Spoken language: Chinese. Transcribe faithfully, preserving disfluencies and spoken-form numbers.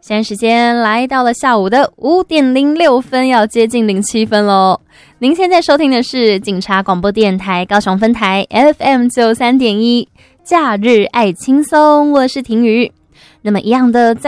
现在时间来到了下午的五点零六分，要接近零七分喽。您现在收听的是警察广播电台高雄分台 F M 九三点一，假日爱轻松，我是婷瑜。那么一样的在